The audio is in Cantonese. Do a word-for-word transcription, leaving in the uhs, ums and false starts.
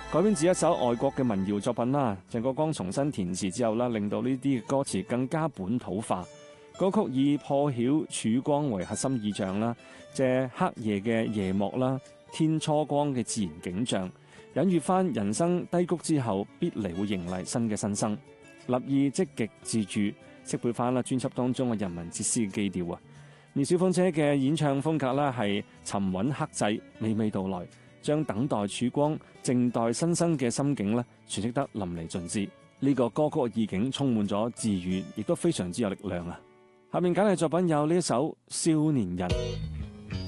改編自一首外國嘅民謠作品啦。鄭國江重新填詞之後啦，令到呢啲歌詞更加本土化。歌曲以破曉曙光為核心意象啦，借黑夜嘅夜幕啦，天初光嘅自然景象，隱喻翻人生低谷之後必嚟會迎嚟新嘅新生，立意積極自主，適配翻啦專輯當中嘅人民哲思嘅基調啊。而小鳳姐嘅演唱風格啦係沉穩克制，娓娓道來，將等待曙光、靜待新生嘅心境咧詮釋得淋漓盡致。呢、這個歌曲嘅意境充滿咗治癒，亦都非常之有力量啊！下面揀嘅作品有呢一首《少年人》。